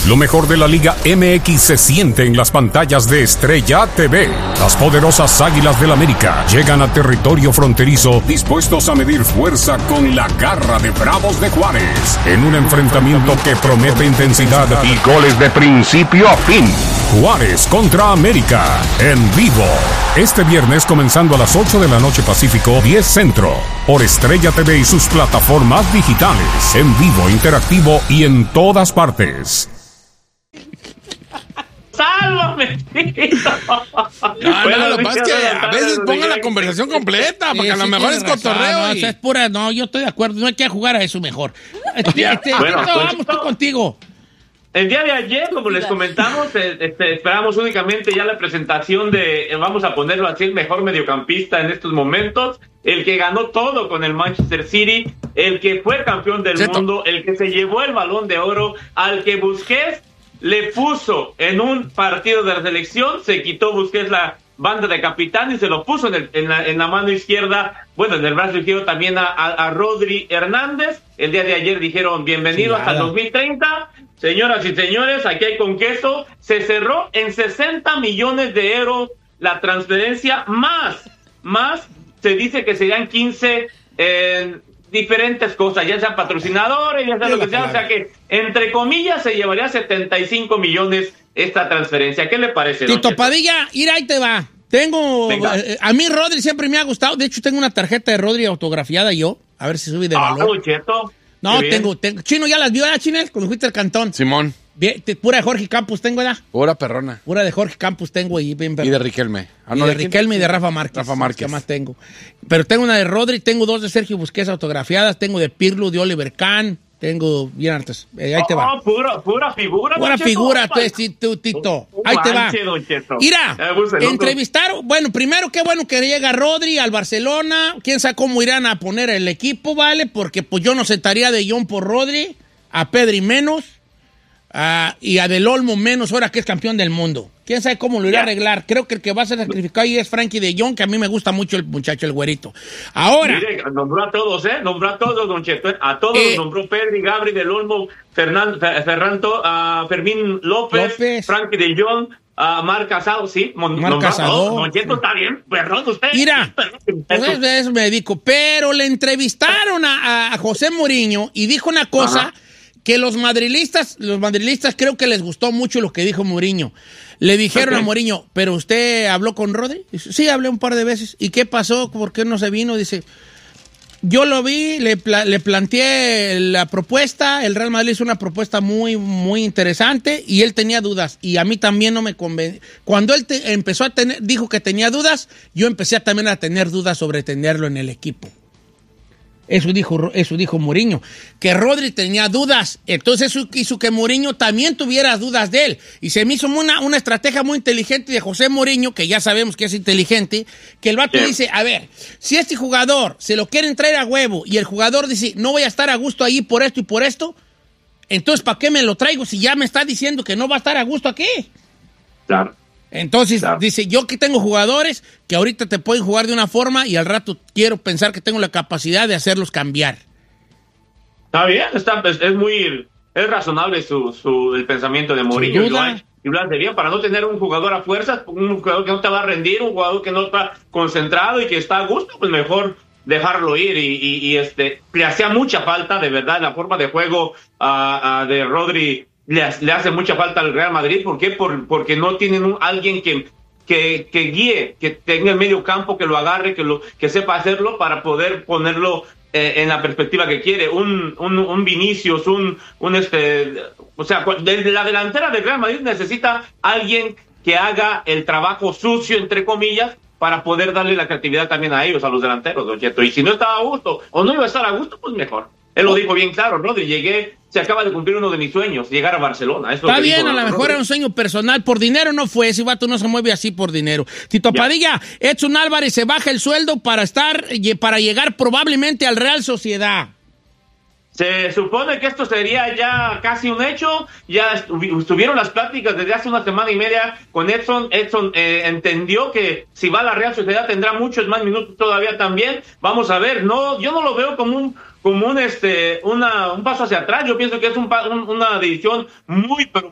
Lo mejor de la Liga MX se siente en las pantallas de Estrella TV. Las poderosas Águilas del América llegan a territorio fronterizo dispuestos a medir fuerza con la garra de Bravos de Juárez en un enfrentamiento que promete intensidad y goles de principio a fin. Juárez contra América en vivo. Este viernes comenzando a las 8 de la noche Pacífico, 10 Centro. Por Estrella TV y sus plataformas digitales. En vivo, interactivo y en todas partes. ¡Sálvame, Tito! No, lo que pasa es que a veces pongan la conversación completa, porque a lo mejor es cotorreo. No, es pura, no, yo estoy de acuerdo, no hay que jugar a eso mejor. Vamos tú contigo. El día de ayer, como les comentamos, esperamos únicamente ya la presentación de, vamos a ponerlo así, el mejor mediocampista en estos momentos, el que ganó todo con el Manchester City, el que fue campeón del mundo, el que se llevó el Balón de Oro, al que Busquets le puso en un partido de la selección, se quitó Busquets la banda de capitán y se lo puso en la mano izquierda, bueno, en el brazo izquierdo también a Rodri Hernández. El día de ayer dijeron bienvenido hasta el 2030. Señoras y señores, aquí hay con queso. Se cerró en 60 millones de euros la transferencia, más se dice que serían 15 diferentes cosas, ya sean patrocinadores, ya sea lo que sea, o sea que, entre comillas, se llevaría 75 millones esta transferencia. ¿Qué le parece, Tito Padilla? Mira, ahí te va. A mí Rodri siempre me ha gustado, de hecho tengo una tarjeta de Rodri autografiada yo, a ver si sube de valor. No, tengo. Chino, ¿ya las vio, Chinel? Cuando fuiste al Cantón. Simón. Bien, pura de Jorge Campos tengo, ¿verdad? Pura perrona. Pura de Jorge Campos tengo ahí. Bien, y de Riquelme. Y de Riquelme y de Rafa Márquez. ¿Qué más tengo? Pero tengo una de Rodri, tengo dos de Sergio Busquets autografiadas, tengo de Pirlo, de Oliver Kahn, tengo bien hartas. Ahí te va. Pura figura. Pura figura, Tito. Ahí te va. Mira, entrevistaron. Bueno, primero, qué bueno que llega Rodri al Barcelona. Quién sabe cómo irán a poner el equipo, ¿vale? Porque pues yo no sentaría de Jong por Rodri, a Pedri menos, y a Del Olmo menos, ahora que es campeón del mundo. Quién sabe cómo lo irá a arreglar. Creo que el que va a ser sacrificado ahí es Frankie de Jong, que a mí me gusta mucho el muchacho, el güerito. Ahora. Mire, nombró a todos, nombró a todos, don Cheto. A todos los nombró Pedri, Gabri, Del Olmo, Fermín López, Frankie de Jong, Marc Casado, sí. Marc Casado. Don Cheto está bien, perdón usted. Mira, pues de eso me dedico. Pero le entrevistaron a José Mourinho y dijo una cosa que los madrilistas creo que les gustó mucho lo que dijo Mourinho. Le dijeron a Mourinho, ¿pero usted habló con Rodri? Dice, sí, hablé un par de veces. ¿Y qué pasó? ¿Por qué no se vino? Dice, yo lo vi, le planteé la propuesta, el Real Madrid hizo una propuesta muy, muy interesante y él tenía dudas. Y a mí también no me convenció. Cuando él empezó a dijo que tenía dudas, yo empecé también a tener dudas sobre tenerlo en el equipo. Eso dijo Mourinho, que Rodri tenía dudas, entonces eso hizo que Mourinho también tuviera dudas de él, y se me hizo una estrategia muy inteligente de José Mourinho, que ya sabemos que es inteligente, que el vato dice, a ver, si este jugador se lo quieren traer a huevo, y el jugador dice, no voy a estar a gusto ahí por esto y por esto, entonces ¿para qué me lo traigo si ya me está diciendo que no va a estar a gusto aquí? Claro. Entonces, dice, yo que tengo jugadores que ahorita te pueden jugar de una forma y al rato quiero pensar que tengo la capacidad de hacerlos cambiar. Está bien, es razonable el pensamiento de Mourinho. Y lo hace bien para no tener un jugador a fuerzas, un jugador que no te va a rendir, un jugador que no está concentrado y que está a gusto, pues mejor dejarlo ir y le hacía mucha falta, de verdad, la forma de juego de Rodri. Le hace mucha falta al Real Madrid. ¿Por qué? Porque no tienen alguien que guíe, que tenga el medio campo, que lo agarre, que sepa hacerlo para poder ponerlo en la perspectiva que quiere. Un Vinicius, o sea, desde la delantera del Real Madrid necesita alguien que haga el trabajo sucio, entre comillas, para poder darle la creatividad también a ellos, a los delanteros, don Cheto. Y si no estaba a gusto, o no iba a estar a gusto, pues mejor. Él lo dijo bien claro, Rodri, se acaba de cumplir uno de mis sueños, llegar a Barcelona. Está bien, a lo mejor era un sueño personal, por dinero no fue, ese vato no se mueve así por dinero. Tito Padilla, Edson Álvarez se baja el sueldo para llegar probablemente al Real Sociedad. Se supone que esto sería ya casi un hecho, ya estuvieron las pláticas desde hace una semana y media con Edson. Edson entendió que si va a la Real Sociedad tendrá muchos más minutos todavía también. Vamos a ver, yo no lo veo como un paso hacia atrás. Yo pienso que es una decisión muy